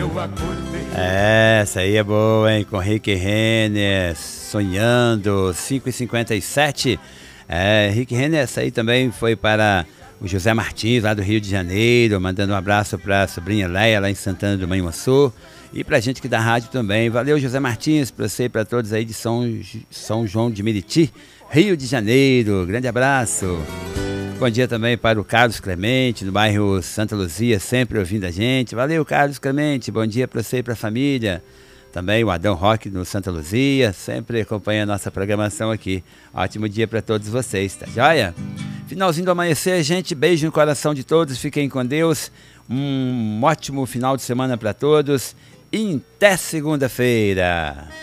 Essa aí é boa, hein? Com Rick Renner, Sonhando, 5h57. Rick Renner, essa aí também foi para o José Martins, lá do Rio de Janeiro, mandando um abraço para a sobrinha Leia, lá em Santana do Manhuaçu. E pra gente aqui da rádio também. Valeu, José Martins, pra você e pra todos aí de São João de Meriti, Rio de Janeiro. Grande abraço. Bom dia também para o Carlos Clemente, no bairro Santa Luzia, sempre ouvindo a gente. Valeu, Carlos Clemente. Bom dia para você e para a família. Também o Adão Roque, no Santa Luzia, sempre acompanha a nossa programação aqui. Ótimo dia para todos vocês, tá joia? Finalzinho do amanhecer, gente. Beijo no coração de todos. Fiquem com Deus. Um ótimo final de semana para todos. E até segunda-feira.